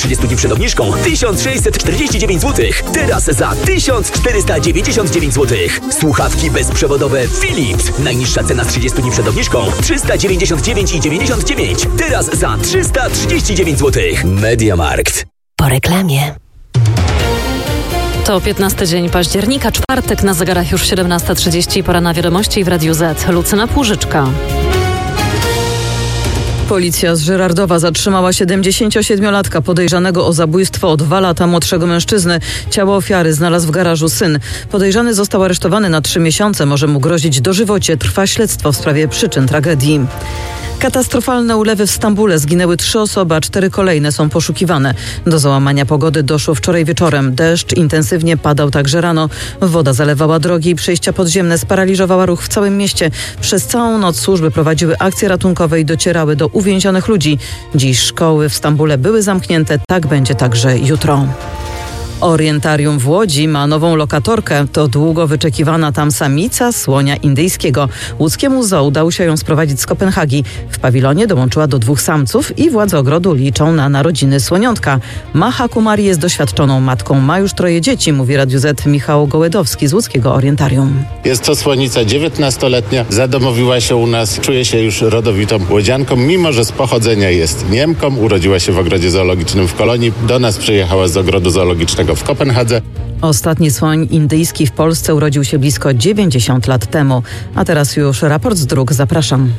30 dni przed obniżką 1649 zł. Teraz za 1499 zł. Słuchawki bezprzewodowe Philips. Najniższa cena z 30 dni przed obniżką 399,99. Teraz za 339 zł. MediaMarkt. Po reklamie. To 15 dzień października, czwartek, na zegarach już 17:30, pora na wiadomości w Radiu Z. Lucyna Płużyczka. Policja z Żyrardowa zatrzymała 77-latka podejrzanego o zabójstwo o 2 lata młodszego mężczyzny. Ciało ofiary znalazł w garażu syn. Podejrzany został aresztowany na 3 miesiące. Może mu grozić dożywocie. Trwa śledztwo w sprawie przyczyn tragedii. Katastrofalne ulewy w Stambule. Zginęły 3 osoby, a 4 kolejne są poszukiwane. Do załamania pogody doszło wczoraj wieczorem. Deszcz intensywnie padał także rano. Woda zalewała drogi i przejścia podziemne, sparaliżowała ruch w całym mieście. Przez całą noc służby prowadziły akcje ratunkowe i docierały do uwięzionych ludzi. Dziś szkoły w Stambule były zamknięte. Tak będzie także jutro. Orientarium w Łodzi ma nową lokatorkę. To długo wyczekiwana tam samica słonia indyjskiego. Łódzkiemu zoo udało się ją sprowadzić z Kopenhagi. W pawilonie dołączyła do 2 samców i władze ogrodu liczą na narodziny słoniątka. Maha Kumari jest doświadczoną matką. Ma już 3 dzieci, mówi Radiu Z Michał Gołędowski z łódzkiego Orientarium. Jest to słonica 19-letnia. Zadomowiła się u nas. Czuje się już rodowitą łodzianką, mimo że z pochodzenia jest Niemką. Urodziła się w ogrodzie zoologicznym w Kolonii. Do nas przyjechała z ogrodu zoologicznego w Kopenhadze. Ostatni słoń indyjski w Polsce urodził się blisko 90 lat temu. A teraz już raport z dróg. Zapraszam.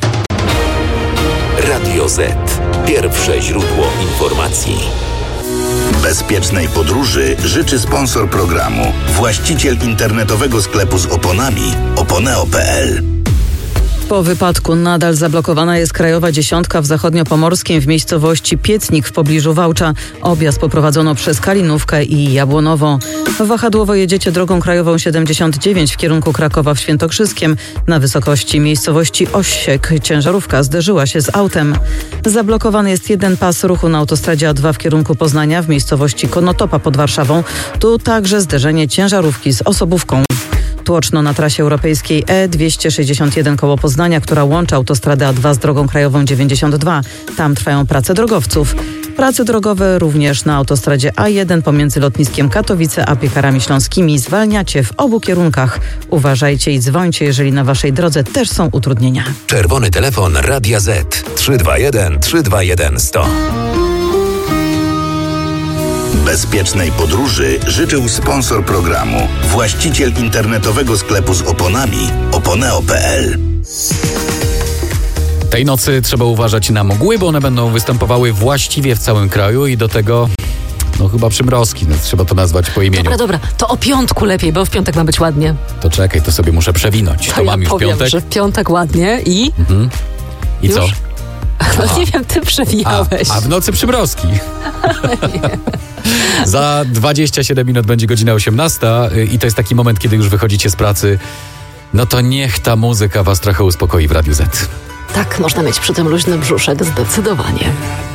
Radio Z. Pierwsze źródło informacji. Bezpiecznej podróży życzy sponsor programu, właściciel internetowego sklepu z oponami oponeo.pl. Po wypadku nadal zablokowana jest krajowa 10 w zachodniopomorskim w miejscowości Piecnik w pobliżu Wałcza. Objazd poprowadzono przez Kalinówkę i Jabłonowo. Wahadłowo jedziecie drogą krajową 79 w kierunku Krakowa w Świętokrzyskiem. Na wysokości miejscowości Osiek ciężarówka zderzyła się z autem. Zablokowany jest jeden pas ruchu na autostradzie A2 w kierunku Poznania w miejscowości Konotopa pod Warszawą. Tu także zderzenie ciężarówki z osobówką. Tłoczno na trasie europejskiej E261 koło Poznania, która łączy autostradę A2 z drogą krajową 92. Tam trwają prace drogowców. Prace drogowe również na autostradzie A1 pomiędzy lotniskiem Katowice a Piekarami Śląskimi. Zwalniacie w obu kierunkach. Uważajcie i dzwońcie, jeżeli na waszej drodze też są utrudnienia. Czerwony telefon Radia Z 321 321 100. Bezpiecznej podróży życzył sponsor programu, właściciel internetowego sklepu z oponami oponeo.pl. Tej nocy trzeba uważać na mgły, bo one będą występowały właściwie w całym kraju i do tego chyba przymrozki, trzeba to nazwać po imieniu. Dobra, to o piątku lepiej, bo w piątek ma być ładnie. To czekaj, to sobie muszę przewinąć. To mam ja już powiem, piątek. że w piątek ładnie i... I już? co? No nie wiem, ty przewijałeś. A w nocy przymrozki. Za 27 minut będzie godzina 18 i to jest taki moment, kiedy już wychodzicie z pracy. No to niech ta muzyka was trochę uspokoi w Radiu Z. Tak, można mieć przy tym luźny brzuszek, zdecydowanie.